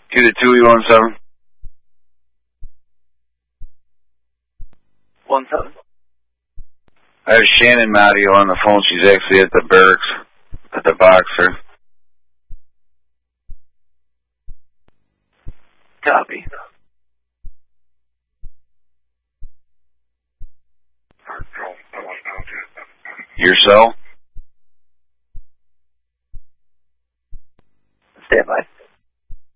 Q to 2E17. 17. I have Shannon Mario on the phone. She's actually at the barracks, at the Boxer. Copy. Your cell?